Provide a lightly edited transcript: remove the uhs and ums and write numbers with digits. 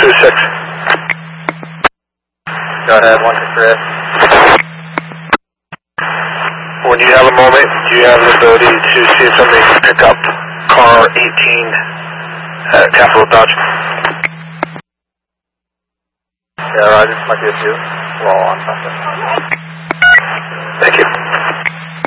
126. Go ahead, 123. When you have a moment, do you have the ability to see if somebody can pick up car 18 at Capital Dodge? Yeah, Roger, might be a few. We're all on something.